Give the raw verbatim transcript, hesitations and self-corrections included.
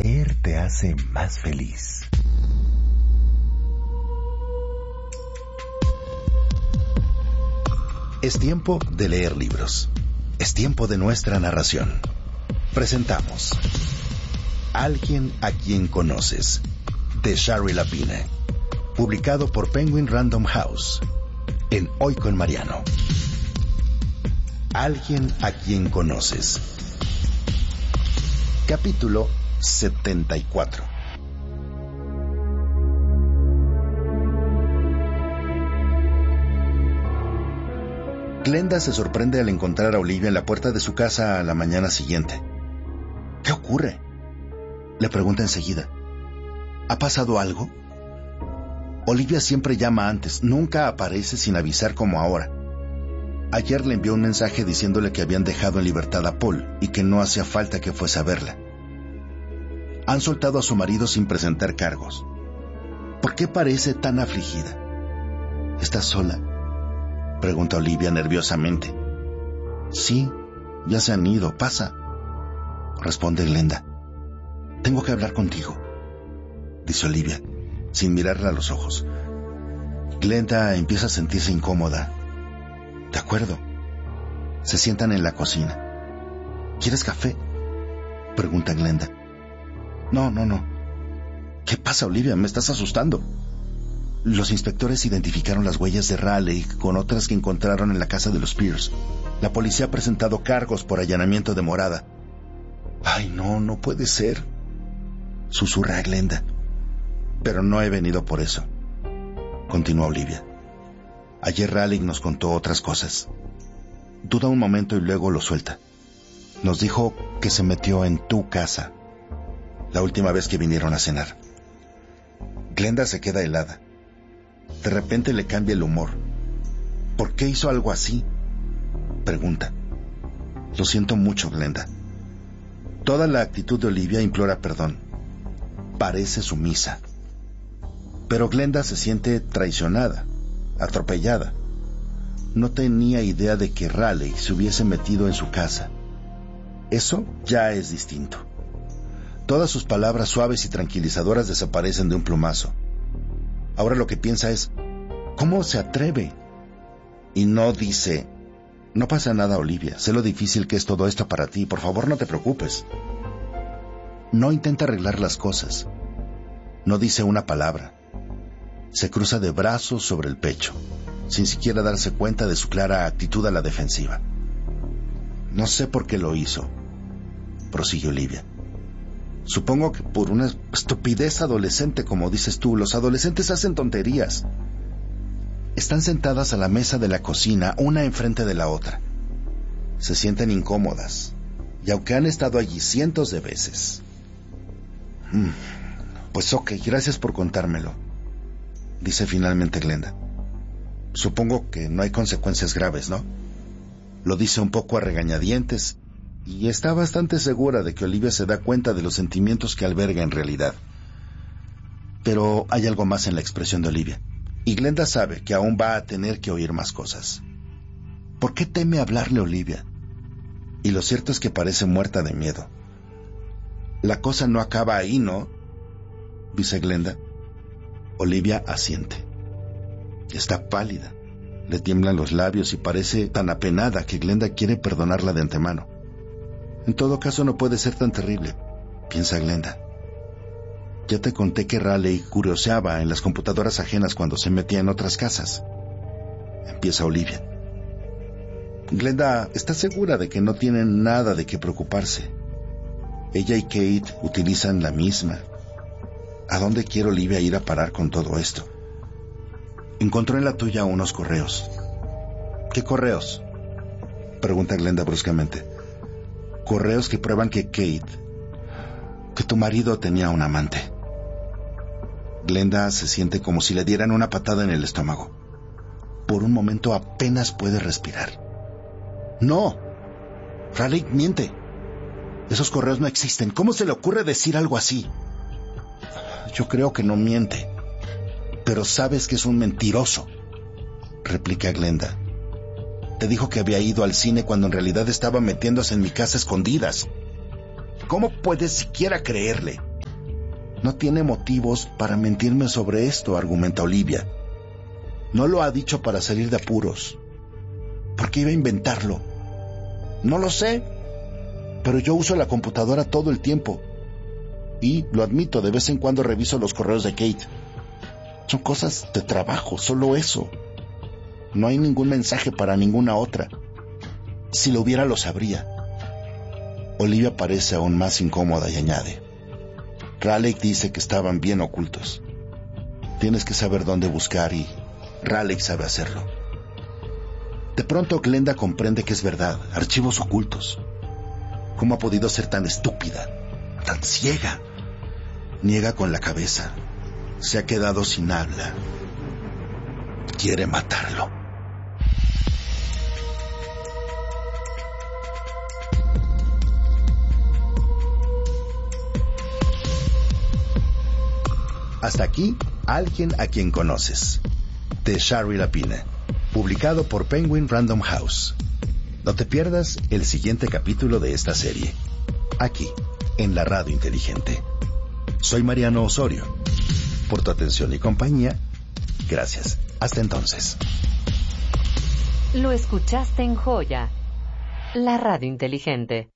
Leer te hace más feliz. Es tiempo de leer libros. Es tiempo de nuestra narración. Presentamos Alguien a quien conoces, de Shari Lapine, publicado por Penguin Random House, en Hoy con Mariano. Alguien a quien conoces. Capítulo setenta y cuatro. Glenda se sorprende al encontrar a Olivia en la puerta de su casa a la mañana siguiente. ¿Qué ocurre?, le pregunta enseguida. ¿Ha pasado algo? Olivia siempre llama antes, nunca aparece sin avisar como ahora. Ayer le envió un mensaje diciéndole que habían dejado en libertad a Paul y que no hacía falta que fuese a verla. Han soltado a su marido sin presentar cargos. ¿Por qué parece tan afligida? ¿Estás sola?, pregunta Olivia nerviosamente. Sí, ya se han ido, pasa, responde Glenda. Tengo que hablar contigo, dice Olivia, sin mirarla a los ojos. Glenda empieza a sentirse incómoda. De acuerdo. Se sientan en la cocina. ¿Quieres café?, pregunta Glenda. No, no, no. ¿Qué pasa, Olivia? Me estás asustando. Los inspectores identificaron las huellas de Raleigh con otras que encontraron en la casa de los Pierce. La policía ha presentado cargos por allanamiento de morada. Ay, no, no puede ser, susurra Glenda. Pero no he venido por eso, continúa Olivia. Ayer Raleigh nos contó otras cosas. Duda un momento y luego lo suelta. Nos dijo que se metió en tu casa la última vez que vinieron a cenar. Glenda se queda helada. De repente le cambia el humor. ¿Por qué hizo algo así?, pregunta. Lo siento mucho, Glenda. Toda la actitud de Olivia implora perdón. Parece sumisa. Pero Glenda se siente traicionada, atropellada. No tenía idea de que Raleigh se hubiese metido en su casa. Eso ya es distinto. Todas sus palabras suaves y tranquilizadoras desaparecen de un plumazo. Ahora lo que piensa es, ¿cómo se atreve? Y no dice, no pasa nada, Olivia, sé lo difícil que es todo esto para ti, por favor no te preocupes. No intenta arreglar las cosas. No dice una palabra. Se cruza de brazos sobre el pecho, sin siquiera darse cuenta de su clara actitud a la defensiva. No sé por qué lo hizo, prosigue Olivia. Supongo que por una estupidez adolescente, como dices tú. Los adolescentes hacen tonterías. Están sentadas a la mesa de la cocina, una enfrente de la otra. Se sienten incómodas, y aunque han estado allí cientos de veces. Hmm, pues ok, gracias por contármelo, dice finalmente Glenda. Supongo que no hay consecuencias graves, ¿no? Lo dice un poco a regañadientes, y está bastante segura de que Olivia se da cuenta de los sentimientos que alberga en realidad. Pero hay algo más en la expresión de Olivia, y Glenda sabe que aún va a tener que oír más cosas. ¿Por qué teme hablarle Olivia? Y lo cierto es que parece muerta de miedo. La cosa no acaba ahí, ¿no?, dice Glenda. Olivia asiente. Está pálida, le tiemblan los labios y parece tan apenada que Glenda quiere perdonarla de antemano. En todo caso no puede ser tan terrible, piensa Glenda. Ya te conté que Raleigh curioseaba en las computadoras ajenas cuando se metía en otras casas. Empieza Olivia. Glenda está segura de que no tienen nada de qué preocuparse. Ella y Kate utilizan la misma. ¿A dónde quiere Olivia ir a parar con todo esto? Encontró en la tuya unos correos. ¿Qué correos?, pregunta Glenda bruscamente. Correos que prueban que Kate, que tu marido tenía un amante. Glenda se siente como si le dieran una patada en el estómago. Por un momento apenas puede respirar. No, Raleigh miente. Esos correos no existen. ¿Cómo se le ocurre decir algo así? Yo creo que no miente, pero sabes que es un mentiroso, replica Glenda. Te dijo que había ido al cine cuando en realidad estaba metiéndose en mi casa a escondidas. ¿Cómo puedes siquiera creerle? No tiene motivos para mentirme sobre esto, argumenta Olivia. No lo ha dicho para salir de apuros. ¿Por qué iba a inventarlo? No lo sé, pero yo uso la computadora todo el tiempo. Y, lo admito, de vez en cuando reviso los correos de Kate. Son cosas de trabajo, solo eso. No hay ningún mensaje para ninguna otra. Si lo hubiera, lo sabría. Olivia parece aún más incómoda y añade: Raleigh dice que estaban bien ocultos. Tienes que saber dónde buscar y Raleigh sabe hacerlo. De pronto Glenda comprende que es verdad, archivos ocultos. ¿Cómo ha podido ser tan estúpida, tan ciega? Niega con la cabeza. Se ha quedado sin habla. Quiere matarlo. Hasta aquí, Alguien a quien conoces, de Shari Lapine, publicado por Penguin Random House. No te pierdas el siguiente capítulo de esta serie, aquí, en la Radio Inteligente. Soy Mariano Osorio. Por tu atención y compañía, gracias. Hasta entonces. Lo escuchaste en Joya, la Radio Inteligente.